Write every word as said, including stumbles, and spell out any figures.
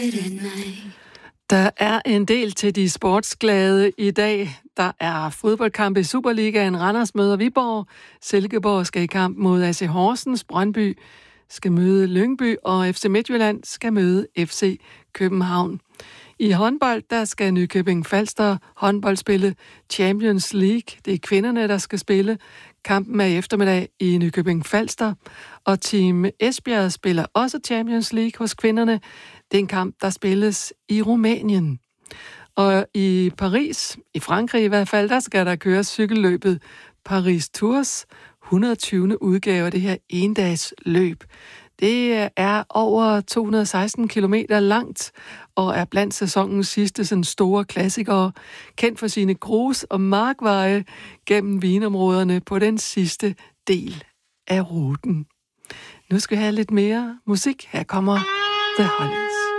Der er en del til de sportsglade i dag. Der er fodboldkamp i Superligaen. Randers møder Viborg. Silkeborg skal i kamp mod A C Horsens. Brøndby skal møde Lyngby, og F C Midtjylland skal møde F C København. I håndbold, der skal Nykøbing Falster håndbold spille Champions League. Det er kvinderne, der skal spille. Kampen er i eftermiddag i Nykøbing Falster, og Team Esbjerg spiller også Champions League hos kvinderne. Det er en kamp, der spilles i Rumænien. Og i Paris, i Frankrig i hvert fald, der skal der køres cykelløbet Paris Tours, hundrede og tyvende udgave af det her endags løb. Det er over to hundrede og seksten kilometer langt, og er blandt sæsonens sidste sådan store klassikere, kendt for sine grus- og markveje gennem vinområderne på den sidste del af ruten. Nu skal vi have lidt mere musik. Her kommer The Hollies.